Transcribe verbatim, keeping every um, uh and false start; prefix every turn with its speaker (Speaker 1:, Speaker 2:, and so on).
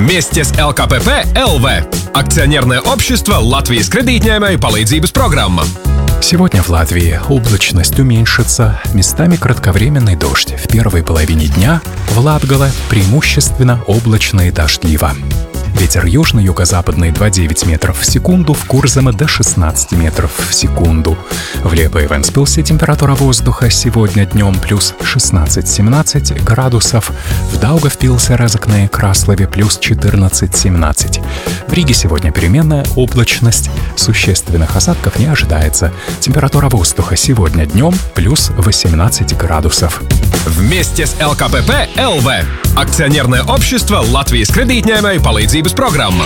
Speaker 1: Вместе с эл ка пэ пэ эл вэ. Акционерное общество Латвijas кредитņēmēju palīdzības программа.
Speaker 2: Сегодня в Латвии облачность уменьшится, местами кратковременный дождь. В первой половине дня в Латгале преимущественно облачно и дождливо. Ветер южно-юго-западный два целых девять десятых метров в секунду, в Курземе до шестнадцати метров в секунду. В Лепе и Вентспилсе температура воздуха сегодня днем плюс шестнадцать-семнадцать градусов, в Даугавпилсе, Резекне и Краслове плюс четырнадцать-семнадцать. В Риге сегодня переменная облачность, существенных осадков не ожидается. Температура воздуха сегодня днем плюс восемнадцать градусов.
Speaker 1: Вместе с эл ка пэ пэ эл вэ. Акционерное общество Латвijas кредитņēmēju palīdzības программа.